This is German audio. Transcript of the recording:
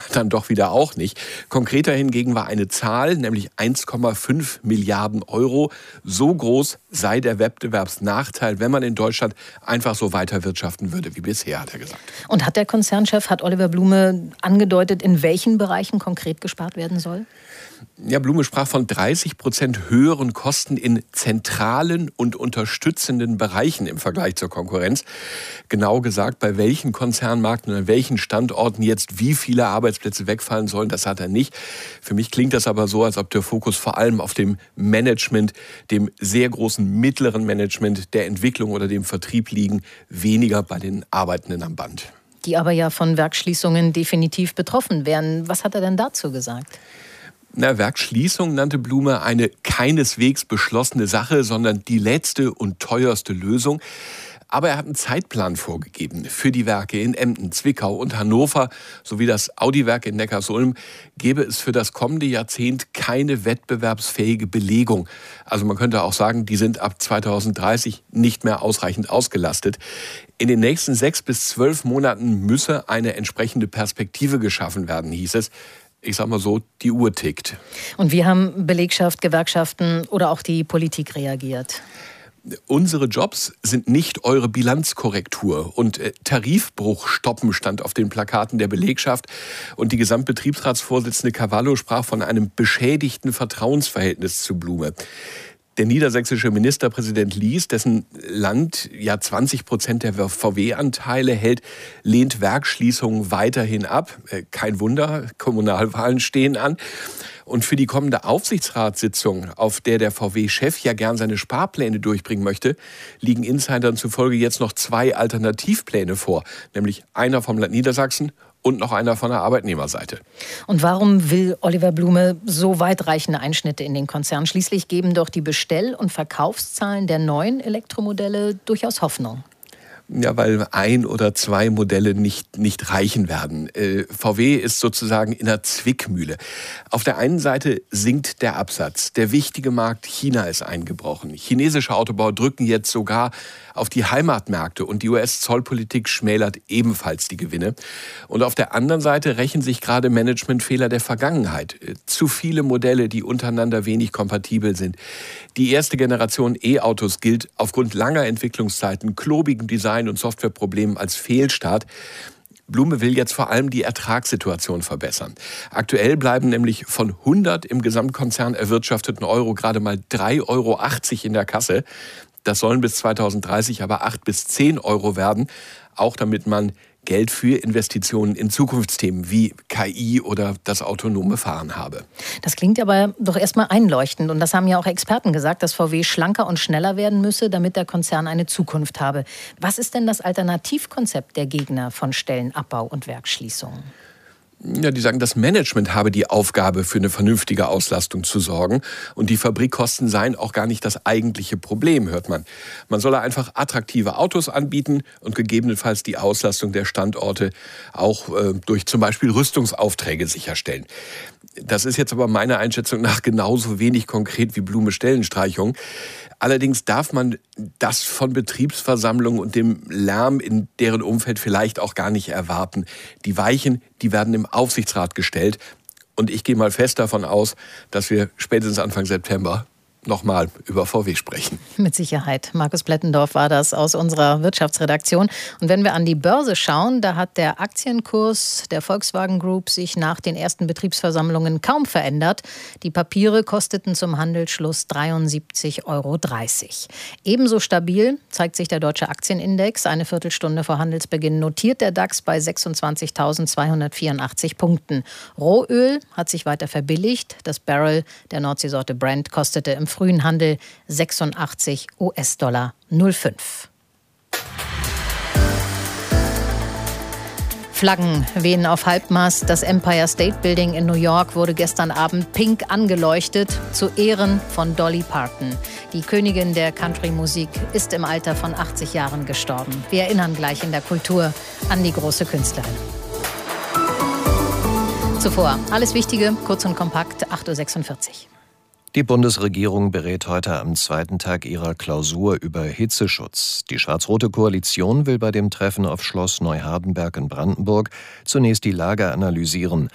dann doch wieder auch nicht. Konkreter hingegen war eine Zahl, nämlich 1,5 Milliarden Euro. So groß sei der Wettbewerbsnachteil, wenn man in Deutschland einfach so weiter wirtschaften würde wie bisher, hat er gesagt. Und hat der Konzernchef, hat Oliver Blume angedeutet, in welchen Bereichen konkret gespart werden soll? Ja, Blume sprach von 30% höheren Kosten in zentralen und unterstützenden Bereichen im Vergleich zur Konkurrenz. Genau gesagt, bei welchen Konzernmärkten und an welchen Standorten jetzt wie viele Arbeitsplätze wegfallen sollen, das hat er nicht. Für mich klingt das aber so, als ob der Fokus vor allem auf dem Management, dem sehr großen mittleren Management, der Entwicklung oder dem Vertrieb liegen, weniger bei den Arbeitenden am Band. Die aber ja von Werksschließungen definitiv betroffen wären. Was hat er denn dazu gesagt? Werksschließung nannte Blume eine keineswegs beschlossene Sache, sondern die letzte und teuerste Lösung. Aber er hat einen Zeitplan vorgegeben für die Werke in Emden, Zwickau und Hannover sowie das Audi-Werk in Neckarsulm gäbe es für das kommende Jahrzehnt keine wettbewerbsfähige Belegung. Also man könnte auch sagen, die sind ab 2030 nicht mehr ausreichend ausgelastet. In den nächsten 6 bis 12 Monaten müsse eine entsprechende Perspektive geschaffen werden, hieß es. Ich sag mal so, die Uhr tickt. Und wie haben Belegschaft, Gewerkschaften oder auch die Politik reagiert? Unsere Jobs sind nicht eure Bilanzkorrektur. Und Tarifbruch stoppen stand auf den Plakaten der Belegschaft. Und die Gesamtbetriebsratsvorsitzende Cavallo sprach von einem beschädigten Vertrauensverhältnis zu Blume. Der niedersächsische Ministerpräsident Lies, dessen Land ja 20% der VW-Anteile hält, lehnt Werksschließungen weiterhin ab. Kein Wunder, Kommunalwahlen stehen an. Und für die kommende Aufsichtsratssitzung, auf der VW-Chef ja gern seine Sparpläne durchbringen möchte, liegen Insidern zufolge jetzt noch 2 Alternativpläne vor. Nämlich einer vom Land Niedersachsen und noch einer von der Arbeitnehmerseite. Und warum will Oliver Blume so weitreichende Einschnitte in den Konzern? Schließlich geben doch die Bestell- und Verkaufszahlen der neuen Elektromodelle durchaus Hoffnung. Ja, weil 1 oder 2 Modelle nicht reichen werden. VW ist sozusagen in einer Zwickmühle. Auf der einen Seite sinkt der Absatz. Der wichtige Markt China ist eingebrochen. Chinesische Autobauer drücken jetzt sogar auf die Heimatmärkte und die US-Zollpolitik schmälert ebenfalls die Gewinne. Und auf der anderen Seite rächen sich gerade Managementfehler der Vergangenheit. Zu viele Modelle, die untereinander wenig kompatibel sind. Die erste Generation E-Autos gilt aufgrund langer Entwicklungszeiten, klobigem Design und Softwareproblemen als Fehlstart. Blume will jetzt vor allem die Ertragssituation verbessern. Aktuell bleiben nämlich von 100 im Gesamtkonzern erwirtschafteten Euro gerade mal 3,80 Euro in der Kasse. Das sollen bis 2030 aber 8 bis 10 Euro werden, auch damit man Geld für Investitionen in Zukunftsthemen wie KI oder das autonome Fahren habe. Das klingt aber doch erstmal einleuchtend. Und das haben ja auch Experten gesagt, dass VW schlanker und schneller werden müsse, damit der Konzern eine Zukunft habe. Was ist denn das Alternativkonzept der Gegner von Stellenabbau und Werksschließungen? Ja, die sagen, das Management habe die Aufgabe, für eine vernünftige Auslastung zu sorgen. Und die Fabrikkosten seien auch gar nicht das eigentliche Problem, hört man. Man solle einfach attraktive Autos anbieten und gegebenenfalls die Auslastung der Standorte auch durch zum Beispiel Rüstungsaufträge sicherstellen. Das ist jetzt aber meiner Einschätzung nach genauso wenig konkret wie Blume-Stellenstreichung. Allerdings darf man das von Betriebsversammlungen und dem Lärm in deren Umfeld vielleicht auch gar nicht erwarten. Die Weichen, die werden im Aufsichtsrat gestellt. Und ich gehe mal fest davon aus, dass wir spätestens Anfang September nochmal über VW sprechen. Mit Sicherheit. Markus Blettendorf war das aus unserer Wirtschaftsredaktion. Und wenn wir an die Börse schauen, da hat der Aktienkurs der Volkswagen Group sich nach den ersten Betriebsversammlungen kaum verändert. Die Papiere kosteten zum Handelsschluss 73,30 Euro. Ebenso stabil zeigt sich der deutsche Aktienindex. Eine Viertelstunde vor Handelsbeginn notiert der DAX bei 26.284 Punkten. Rohöl hat sich weiter verbilligt. Das Barrel der Nordseesorte Brent kostete im frühen Handel 86 US-Dollar 0,5. Flaggen wehen auf Halbmast. Das Empire State Building in New York wurde gestern Abend pink angeleuchtet, zu Ehren von Dolly Parton. Die Königin der Country-Musik ist im Alter von 80 Jahren gestorben. Wir erinnern gleich in der Kultur an die große Künstlerin. Zuvor alles Wichtige, kurz und kompakt, 8.46 Uhr. Die Bundesregierung berät heute am zweiten Tag ihrer Klausur über Hitzeschutz. Die schwarz-rote Koalition will bei dem Treffen auf Schloss Neuhardenberg in Brandenburg zunächst die Lage analysieren.